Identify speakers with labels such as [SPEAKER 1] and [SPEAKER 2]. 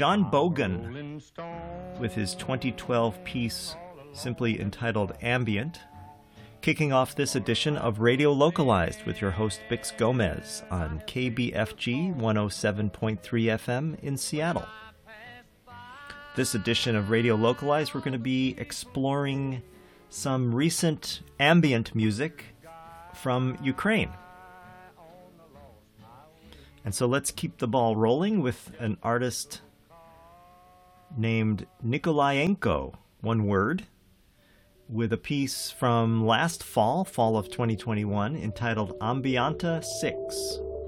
[SPEAKER 1] John Bogan with his 2012 piece simply entitled Ambient, kicking off this edition of Radio Localized with your host Bix Gomez on KBFG 107.3 FM in Seattle. This edition of Radio Localized, we're going to be exploring some recent ambient music from Ukraine. And so let's keep the ball rolling with an artist named Nikolayenko, one word, with a piece from last fall of 2021, entitled Ambianta 6.